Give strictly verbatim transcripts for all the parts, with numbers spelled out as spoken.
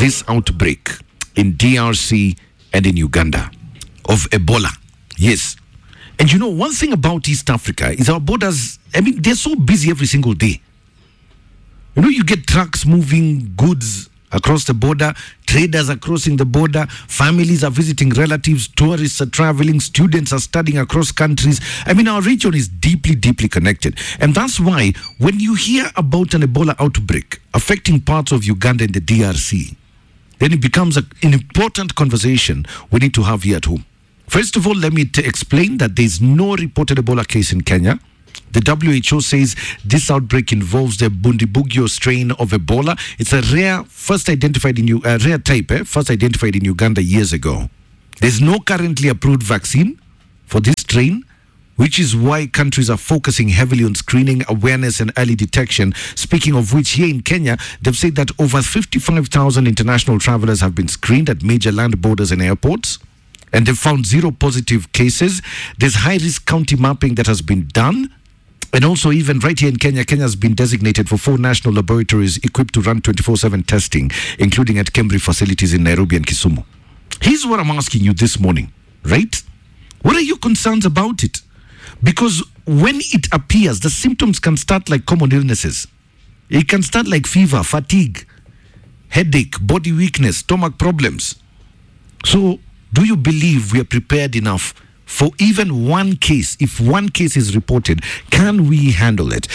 this outbreak in D R C and in Uganda of Ebola. Yes. And you know, one thing about East Africa is our borders, I mean, they're so busy every single day. You know, you get trucks moving goods across the border, traders are crossing the border, families are visiting relatives, tourists are traveling, students are studying across countries. I mean, our region is deeply, deeply connected. And that's why when you hear about an Ebola outbreak affecting parts of Uganda and the D R C, then it becomes a, an important conversation we need to have here at home. First of all, let me t- explain that there is no reported Ebola case in Kenya. The W H O says this outbreak involves the Bundibugyo strain of Ebola. It's a rare, first identified in uh, rare type, eh, first identified in Uganda years ago. There's no currently approved vaccine for this strain, which is why countries are focusing heavily on screening, awareness, and early detection. Speaking of which, here in Kenya, they've said that over fifty-five thousand international travelers have been screened at major land borders and airports. And they've found zero positive cases. There's high-risk county mapping that has been done. And also, even right here in Kenya, Kenya has been designated for four national laboratories equipped to run twenty-four seven testing, including at Kemri facilities in Nairobi and Kisumu. Here's what I'm asking you this morning, right? What are your concerns about it? Because when it appears, the symptoms can start like common illnesses. It can start like fever, fatigue, headache, body weakness, stomach problems. So, do you believe we are prepared enough for even one case? If one case is reported, can we handle it?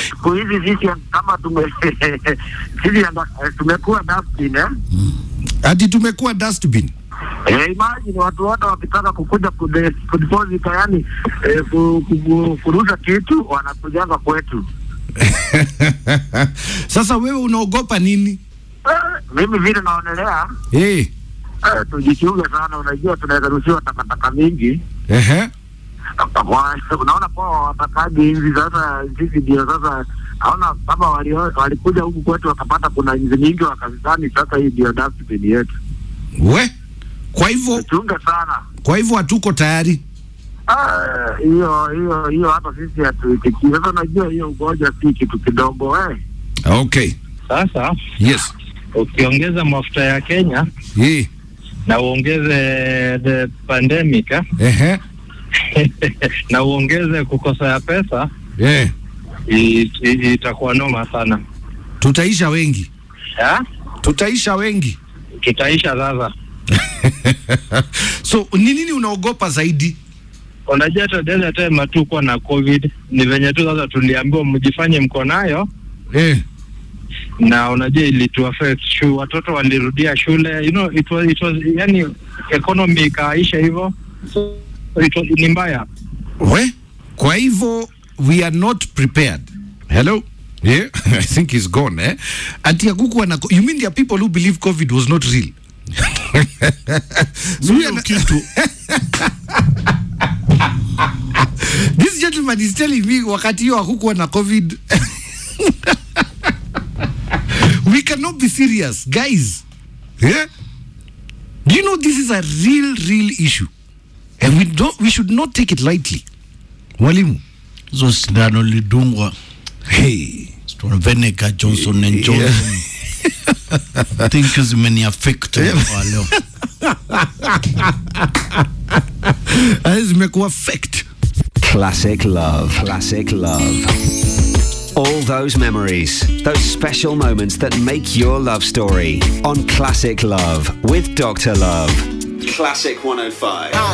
Ati tumekuwa dustbin. Eh, imagine watu wote wakitaka kukuja kudeposit yani eh, kuruza kitu wanakujanga kwetu. Sasa wewe unaogopa nini? Eh, mimi vile naonelea. Eh. Uh, tujichunge sana, unajua tunaweza rushiwa takataka mingi. Ehe. Unaona kwa watakaji hivi sasa, sisi ndio sasa naona kama walikuja huku kwetu wakapata kuna nzi mingi wakazidhani sasa hii ndio dustbin yetu. We? Kwa hivyo chunga sana. Kwa hivyo hatuko tayari. Ah, hiyo hiyo hiyo hata sisi hatuitikia. Sasa unajua hiyo ugonjwa si kitu kidogo eh. Okay. Sasa yes. Ukiongeza mafuta ya Kenya, yeah, na uongeze the pandemic, eh? Ehe. Na uongeze kukosa ya pesa, yeah, itakuwa noma sana. Tutaisha wengi. Ya? Tutaisha wengi. Tutaisha sasa. So, ni nini unaogopa zaidi? Unajua hata dada time tu kwa na COVID, ni venye tu sasa tuliambiwa mjifanye mko nayo. Eh. Na unajua ili tu affect shu, watoto walirudia shule, you know, it was, it was yani economy ikaisha hivyo, so it was ni mbaya. We? Kwa hivyo we are not prepared. Hello? Yeah, I think he's gone, eh? Ati hakukuwa na, you mean there are people who believe COVID was not real? So we are kitu. This gentleman is telling me wakati hiyo hakukuwa na COVID. We cannot be serious, guys. Yeah? Do you know this is a real, real issue? And we don't, we should not take it lightly. Mwalimu. Zo sindano lidungwa. Hey. Vinegar Johnson and Johnson. I think zimeni affect kwa leo. Zimekuwa affect. Classic love, classic love. All those memories, those special moments that make your love story on Classic Love with Doctor Love. Classic one oh five.